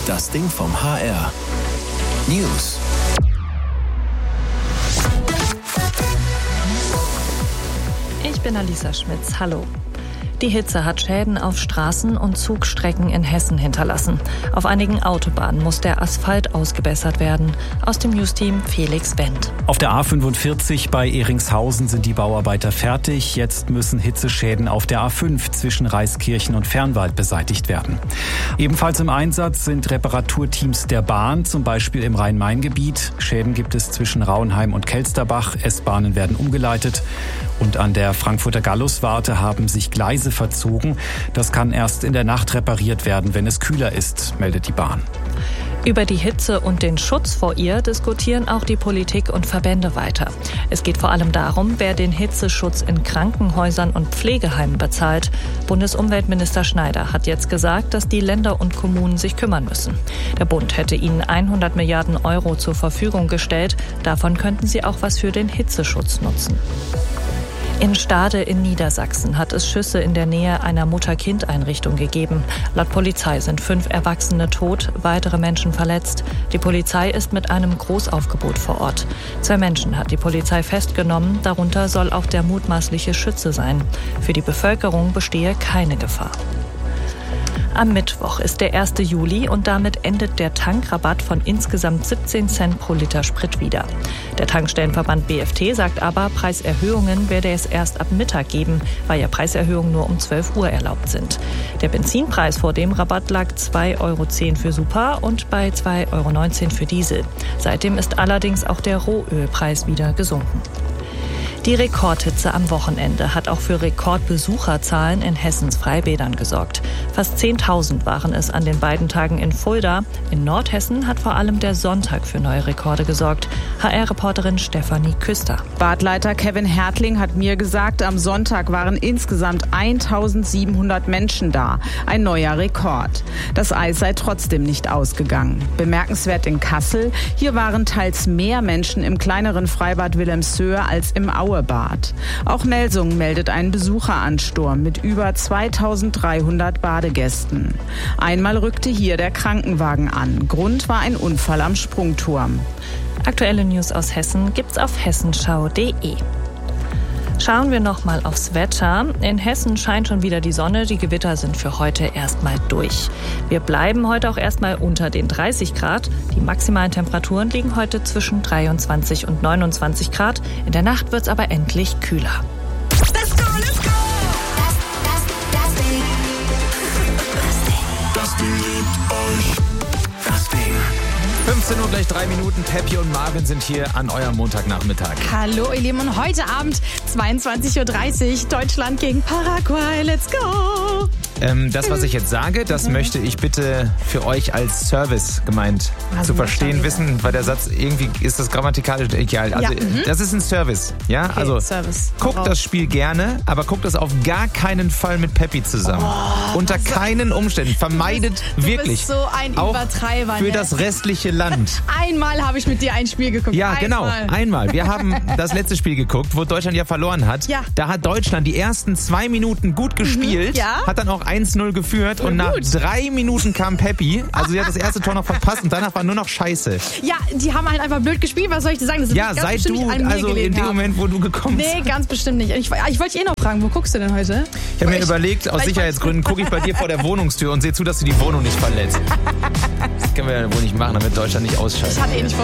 Das Ding vom HR. News. Ich bin Alisa Schmitz. Hallo. Die Hitze hat Schäden auf Straßen und Zugstrecken in Hessen hinterlassen. Auf einigen Autobahnen muss der Asphalt ausgebessert werden. Aus dem News-Team Felix Wendt. Auf der A45 bei Ehringshausen sind die Bauarbeiter fertig. Jetzt müssen Hitzeschäden auf der A5 zwischen Reiskirchen und Fernwald beseitigt werden. Ebenfalls im Einsatz sind Reparaturteams der Bahn, zum Beispiel im Rhein-Main-Gebiet. Schäden gibt es zwischen Rauenheim und Kelsterbach. S-Bahnen werden umgeleitet. Und an der Frankfurter Galluswarte haben sich Gleise verzogen. Das kann erst in der Nacht repariert werden, wenn es kühler ist, meldet die Bahn. Über die Hitze und den Schutz vor ihr diskutieren auch die Politik und Verbände weiter. Es geht vor allem darum, wer den Hitzeschutz in Krankenhäusern und Pflegeheimen bezahlt. Bundesumweltminister Schneider hat jetzt gesagt, dass die Länder und Kommunen sich kümmern müssen. Der Bund hätte ihnen 100 Milliarden Euro zur Verfügung gestellt. Davon könnten sie auch was für den Hitzeschutz nutzen. In Stade in Niedersachsen hat es Schüsse in der Nähe einer Mutter-Kind-Einrichtung gegeben. Laut Polizei sind 5 Erwachsene tot, weitere Menschen verletzt. Die Polizei ist mit einem Großaufgebot vor Ort. 2 Menschen hat die Polizei festgenommen, darunter soll auch der mutmaßliche Schütze sein. Für die Bevölkerung bestehe keine Gefahr. Am Mittwoch ist der 1. Juli und damit endet der Tankrabatt von insgesamt 17 Cent pro Liter Sprit wieder. Der Tankstellenverband BFT sagt aber, Preiserhöhungen werde es erst ab Mittag geben, weil ja Preiserhöhungen nur um 12 Uhr erlaubt sind. Der Benzinpreis vor dem Rabatt lag 2,10 € für Super und bei 2,19 € für Diesel. Seitdem ist allerdings auch der Rohölpreis wieder gesunken. Die Rekordhitze am Wochenende hat auch für Rekordbesucherzahlen in Hessens Freibädern gesorgt. Fast 10.000 waren es an den beiden Tagen in Fulda. In Nordhessen hat vor allem der Sonntag für neue Rekorde gesorgt. HR-Reporterin Stefanie Küster. Badleiter Kevin Hertling hat mir gesagt, am Sonntag waren insgesamt 1.700 Menschen da. Ein neuer Rekord. Das Eis sei trotzdem nicht ausgegangen. Bemerkenswert in Kassel. Hier waren teils mehr Menschen im kleineren Freibad Wilhelmshöhe als im Auebad. Auch Melsungen meldet einen Besucheransturm mit über 2.300 Badegästen. Einmal rückte hier der Krankenwagen an. Grund war ein Unfall am Sprungturm. Aktuelle News aus Hessen gibt's auf hessenschau.de. Schauen wir noch mal aufs Wetter. In Hessen scheint schon wieder die Sonne. Die Gewitter sind für heute erstmal durch. Wir bleiben heute auch erstmal unter den 30 Grad. Die maximalen Temperaturen liegen heute zwischen 23 und 29 Grad. In der Nacht wird's aber endlich kühler. Let's go, let's go! Das Ding liebt euch. Das Ding. 15 Uhr, gleich 3 Minuten. Peppi und Marvin sind hier an eurem Montagnachmittag. Hallo ihr Lieben und heute Abend 22.30 Uhr Deutschland gegen Paraguay. Let's go! Das, was ich jetzt sage, das möchte ich bitte für euch als Service gemeint zu verstehen wissen, weil der Satz irgendwie ist das grammatikalisch egal. Also das ist ein Service, ja? Okay, also Service. guckt das Spiel gerne, aber guckt das auf gar keinen Fall mit Peppi zusammen. Unter keinen Umständen. Vermeidet wirklich. Du bist so ein auch Übertreiber. für das restliche Land. Einmal habe ich mit dir ein Spiel geguckt. Ja, genau. Einmal. Wir haben das letzte Spiel geguckt, wo Deutschland ja verloren hat. Ja. Da hat Deutschland die ersten 2 Minuten gut gespielt, ja. hat dann auch 1-0 geführt und nach 3 Minuten kam Peppi. Also sie hat das erste Tor noch verpasst und danach war nur noch Scheiße. Ja, die haben halt einfach blöd gespielt. Was soll ich dir sagen? Das ist Ja, ganz seit bestimmt du, nicht an mir also in gelegen dem haben. Moment, wo du gekommen bist. Nee, ganz bestimmt nicht. Ich wollte dich noch fragen, wo guckst du denn heute? Ich habe mir überlegt, aus Sicherheitsgründen gucke ich bei dir vor der Wohnungstür und sehe zu, dass du die Wohnung nicht verletzt. Das können wir ja wohl nicht machen, damit Deutschland nicht ausschaltet. Ich hatte nicht